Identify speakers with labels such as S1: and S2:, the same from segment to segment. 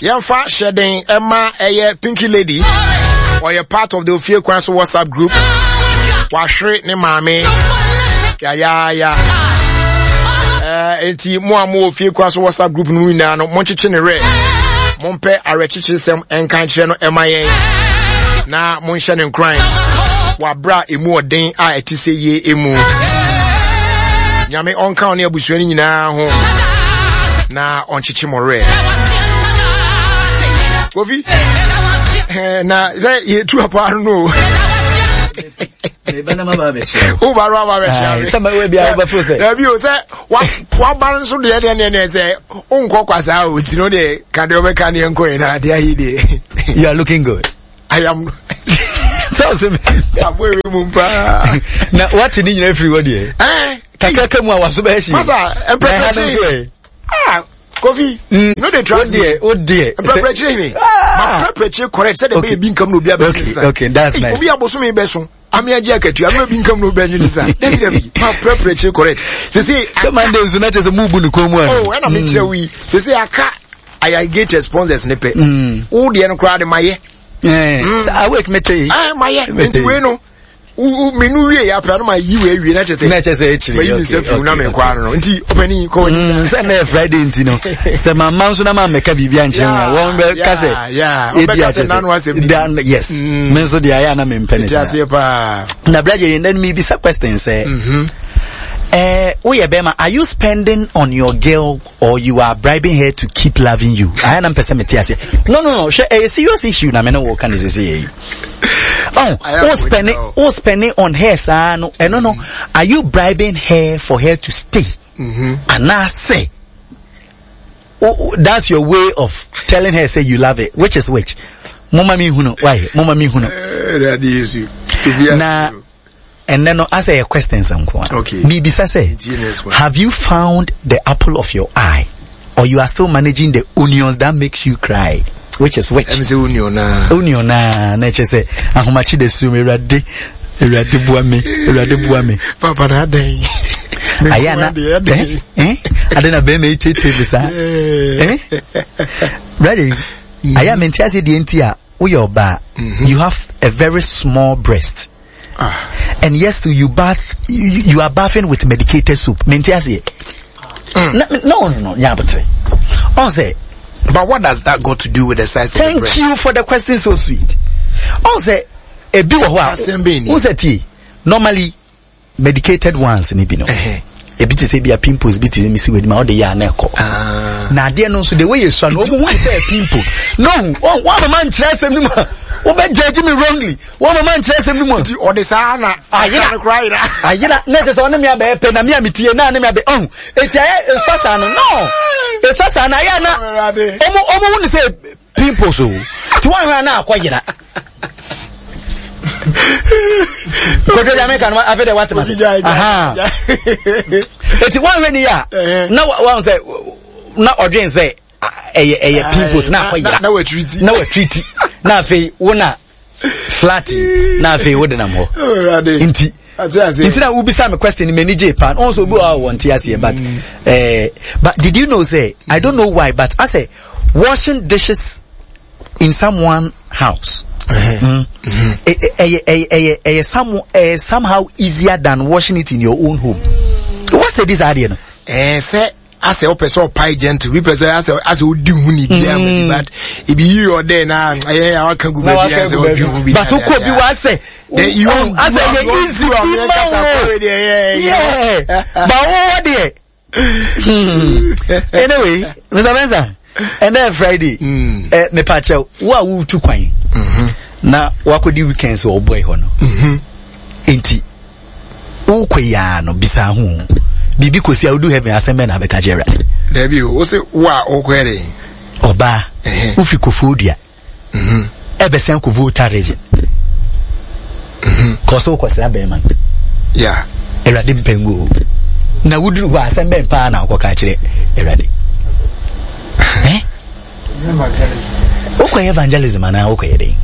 S1: Yamfa shedding Emma Pinky Lady or you're part of the Ofie Kwanso WhatsApp group. Washre ne mame. Ya. Enti mo Ofie Kwanso WhatsApp group no nyina no monchiche ne re. Mompe arechiche sem enkan kire no Emma yen. Na monhye ne nkran. Wabra emu oden a etise ye emu. Nyame onka one abusuani nyina ho. Na onchiche mo re. Kofi na ye tu apa no
S2: Bana mama beche
S1: o baro ma beche
S2: sama we bia ba fo se
S1: na bi o se wa ban so de ne se o nko kwasa o ti no de kan de o be kan enko na de ahi de.
S2: You are looking good.
S1: I am
S2: so me
S1: aboy mu pa
S2: na what ni nyina free wodi kakaka mu awaso ba shi
S1: masa empress Kofi, no they trust me.
S2: Oh dear.
S1: Prepare me. My prepare correct. Said the baby income no be able to.
S2: Okay, that's nice.
S1: Obi aboso me beso. Ami aje aketu. Ami be income no be any listen. Definitely. My prepare correct. See,
S2: so man dey na just move no come one.
S1: Oh, and am tell we. See aka I get responses ne pe. Wo de no kra de maye.
S2: I wait me tell you.
S1: Maye. Nti we no. Menu we ya pa no ma yi we na chese
S2: actually
S1: okay na me kwa no nti opani ko ni
S2: say na Friday nti no say my man so na ma meka bibia nche won be ka say
S1: yeah na no asem
S2: yes men so dia ya na me mpene
S1: say pa
S2: na braje then me be question say are you spending on your girl or you are bribing her to keep loving you? I am person me say no a serious issue na me no work can say spending on her sir no are you bribing her for her to stay? And I say that's your way of telling her say you love it, which is which mama mi huno
S1: that is you
S2: na. And then I say a question
S1: okay.
S2: Me bisa say, have you found the apple of your eye, or you are still managing the onions that makes you cry? Which is which?
S1: I'm say onion
S2: na nature say ahomachi de su me rade buame
S1: papa na dey
S2: ayana adena be me tete bisa ready ayana mentiase de entia wo your ba you have a very small breast. And yes, you are bathing with medicated soup. Mentiasi. No, nyabatre. Onse.
S1: But what does that got to do with the size of the breast?
S2: Thank you for the question so sweet. Onse, a bit of what? Normally, medicated ones, nibino. A bit say be a pimples, bit in missing with my other yaneko. Now, dear, no, so the way you son, one say a pimple. No, one man tries him. Who been judging me wrongly? One man tries him.
S1: Or the sana, I can't cry.
S2: I never on me a pen, a meamity, and I never be on. It's a Sassana. No, it's Sassana. I want to say pimples. To one right now, quite yet. It's one when no one say no audience say people's now a treaty now say una flatty now say what them more inti that will be some question in many Japan also go out one tears here but did you know say I don't know why but I say washing dishes in someone's house somehow easier than washing it in your own home. What's the idea?
S1: Say as a person pie gentle, we person as we do need but if you are there now, I can go back. But who could be what say? You as a easy but what anyway, Mr. Benson. And then Friday, me pacha, wa wu tu kwan. Na wakodi weekends wo boy ho no. Enti ukwa no bisa ho. Bibi kosi a do heaven aseme na beka jera. There be wo se wa okwere.
S2: Oba, ufi kofodia. Ebesen ko voter region. Koso kwasra be man.
S1: Yeah.
S2: Erade mpengu. Na wudru wa aseme mpa na akoka kire. Erade. Okay, evangelism and okay day.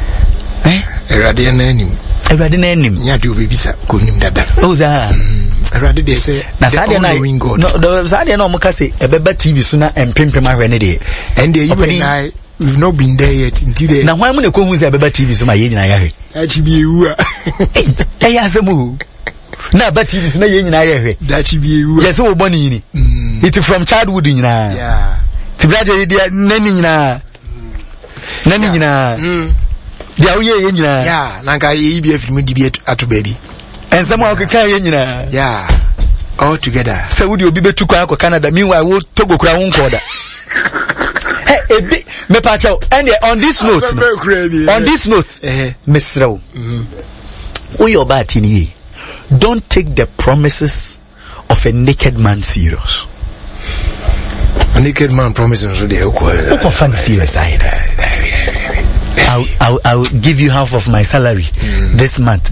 S1: Erade na nim.
S2: Ya do be bisa ko nim dada.
S1: Oza.
S3: Rather they say
S2: na Sadia na no Sadia na omuka say ebeba TV so na empempem ahwe ne de
S3: and you and I we've not been there yet until there
S2: na hwan mu na ko hu say ebeba TV so ma ye nyina ya hwe
S3: achibi ewu
S2: eh asemu na ba TV so na ye nyina ya hwe
S3: that be ewu
S2: yes wo boni ni it from childhood nyina
S3: yeah
S2: tibraje dia nani nyina dia uye nyina
S3: yeah na ka ye bi afiri mu di bi ato baby
S2: and some of the nyina
S3: yeah all together
S2: so would you be betu kwa Canada meanwhile wo Togo kura won koda hey me pacho and on this note Mr. We your bad in ye don't take the promises of a naked man serious.
S3: A naked man promises so they
S2: are serious. I'll give you half of my salary this month.